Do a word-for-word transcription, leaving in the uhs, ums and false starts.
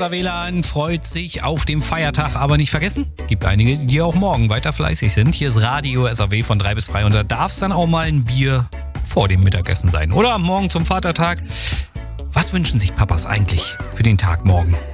Westerwähler freut sich auf den Feiertag, aber nicht vergessen, gibt einige, die auch morgen weiter fleißig sind. Hier ist Radio S A W von drei bis drei und da darf es dann auch mal ein Bier vor dem Mittagessen sein. Oder morgen zum Vatertag. Was wünschen sich Papas eigentlich für den Tag morgen?